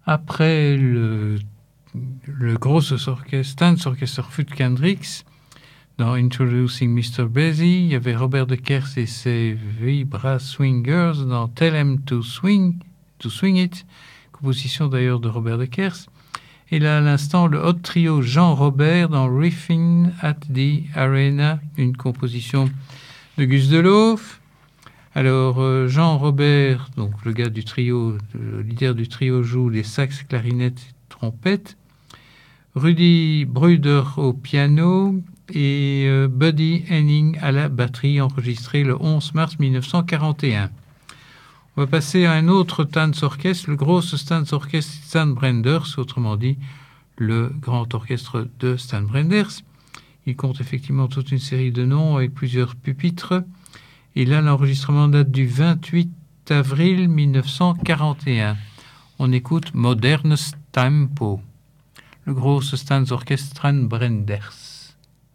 Après le Grosses Orchestre, Tanzorchester Fut Kendricks, dans Introducing Mr. Busy, il y avait Robert de Kers et ses Vibra Swingers dans Tell 'em to Swing It, composition d'ailleurs de Robert de Kers. Et là, à l'instant, le Hot Trio Jean Robert dans Riffing at the Arena, une composition de Gus Deloof. Alors, Jean Robert, donc le gars du trio, le leader du trio, joue les sax, clarinettes et trompettes. Rudy Bruder au piano et Buddy Henning à la batterie, enregistré le 11 mars 1941. On va passer à un autre Tanzorchester, le Grosses Tanzorchester Stan Brenders, autrement dit le grand orchestre de Stan Brenders. Il compte effectivement toute une série de noms avec plusieurs pupitres. Et là, l'enregistrement date du 28 avril 1941. On écoute Modernes Tempo, le Grosses Tanzorchester Stan Brenders.